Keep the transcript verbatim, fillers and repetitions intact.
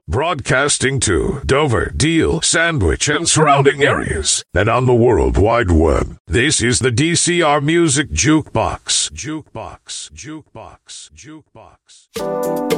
Broadcasting to Dover, Deal, Sandwich, and surrounding areas, and on the World Wide Web. This is the D C R Music Jukebox. Jukebox. Jukebox. Jukebox.